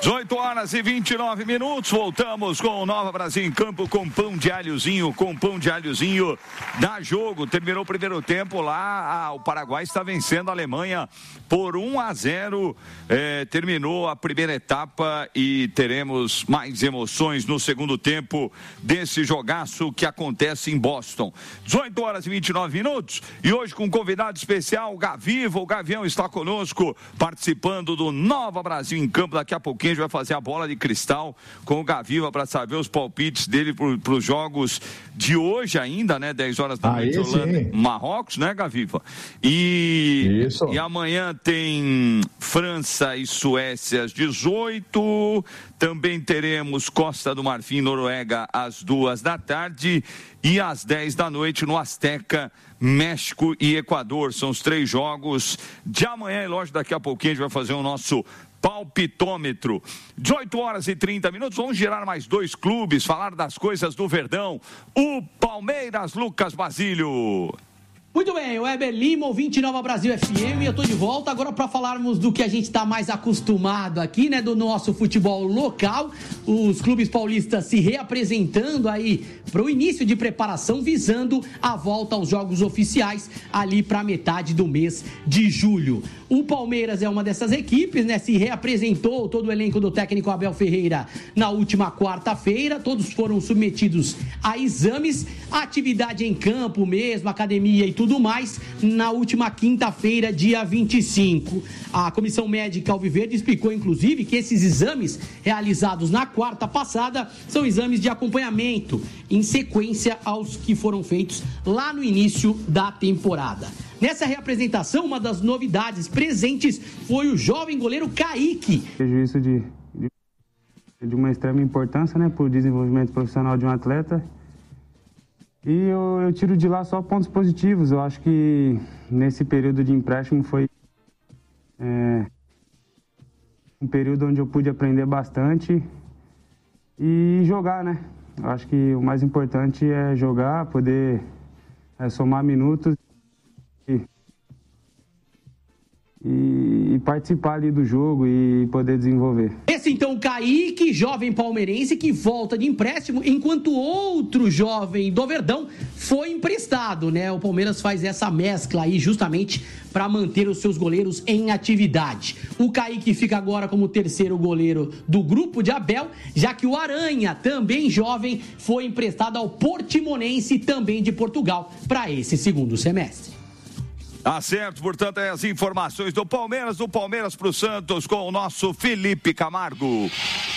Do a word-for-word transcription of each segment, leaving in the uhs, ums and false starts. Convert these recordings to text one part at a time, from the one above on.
dezoito horas e vinte e nove minutos, voltamos com o Nova Brasil em campo com pão de alhozinho, com pão de alhozinho dá jogo, terminou o primeiro tempo lá, ah, o Paraguai está vencendo a Alemanha por um a zero, eh, terminou a primeira etapa e teremos mais emoções no segundo tempo desse jogaço que acontece em Boston. dezoito horas e vinte e nove minutos e hoje com um convidado especial, o Gaviva, o Gavião está conosco, participando do Nova Brasil em campo. Daqui a pouquinho a gente vai fazer a bola de cristal com o Gaviva para saber os palpites dele para os jogos de hoje ainda, né? dez horas da noite, Holanda, Marrocos, né, Gaviva? E, Isso. e amanhã tem França e Suécia às dezoito. Também teremos Costa do Marfim, Noruega às duas da tarde e às dez da noite no Azteca, México e Equador. São os três jogos de amanhã e lógico, daqui a pouquinho a gente vai fazer o nosso palpitômetro. dezoito horas e trinta minutos, vamos girar mais dois clubes, falar das coisas do Verdão. O Palmeiras, Lucas Basílio. Muito bem, o Weber Lima, ouvinte Nova Brasil F M, eu tô de volta agora para falarmos do que a gente está mais acostumado aqui, né, do nosso futebol local, os clubes paulistas se reapresentando aí para o início de preparação, visando a volta aos jogos oficiais ali para metade do mês de julho. O Palmeiras é uma dessas equipes, né, se reapresentou todo o elenco do técnico Abel Ferreira na última quarta-feira, todos foram submetidos a exames, a atividade em campo mesmo, academia e tudo tudo mais, na última quinta-feira, dia vinte e cinco. A Comissão Médica Alviverde explicou, inclusive, que esses exames realizados na quarta passada são exames de acompanhamento, em sequência aos que foram feitos lá no início da temporada. Nessa reapresentação, uma das novidades presentes foi o jovem goleiro Kaique. Vejo isso de, de, de uma extrema importância, né, para o desenvolvimento profissional de um atleta. E eu, eu tiro de lá só pontos positivos. Eu acho que nesse período de empréstimo foi é, um período onde eu pude aprender bastante e jogar, né? Eu acho que o mais importante é jogar, poder é, somar minutos e, e participar ali do jogo e poder desenvolver. Esse então o Kaique, jovem palmeirense que volta de empréstimo, enquanto outro jovem do Verdão foi emprestado, né? O Palmeiras faz essa mescla aí justamente para manter os seus goleiros em atividade. O Kaique fica agora como terceiro goleiro do grupo de Abel, já que o Aranha, também jovem, foi emprestado ao Portimonense, também de Portugal, para esse segundo semestre. Tá certo, portanto, é as informações do Palmeiras, do Palmeiras pro Santos, com o nosso Felipe Camargo.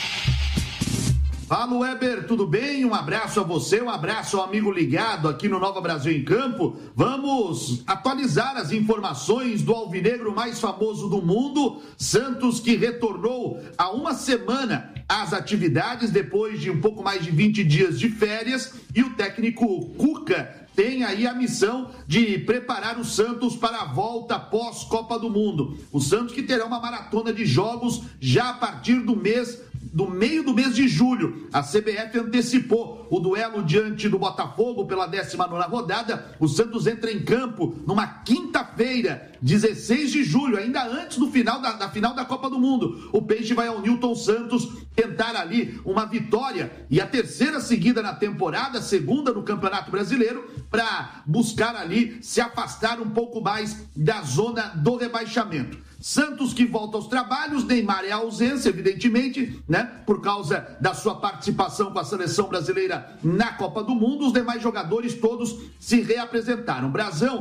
Fala, Weber, tudo bem? Um abraço a você, um abraço ao amigo ligado aqui no Nova Brasil em Campo. Vamos atualizar as informações do alvinegro mais famoso do mundo, Santos, que retornou há uma semana às atividades depois de um pouco mais de vinte dias de férias, e o técnico Cuca tem aí a missão de preparar o Santos para a volta pós-Copa do Mundo. O Santos que terá uma maratona de jogos já a partir do mês, do meio do mês de julho. A C B F antecipou o duelo diante do Botafogo pela décima nona rodada. O Santos entra em campo numa quinta-feira, dezesseis de julho, ainda antes do final da, da final da Copa do Mundo. O Peixe vai ao Newton Santos tentar ali uma vitória e a terceira seguida na temporada, segunda no Campeonato Brasileiro, para buscar ali se afastar um pouco mais da zona do rebaixamento. Santos que volta aos trabalhos, Neymar é a ausência, evidentemente, né, por causa da sua participação com a seleção brasileira na Copa do Mundo. Os demais jogadores todos se reapresentaram. Brazão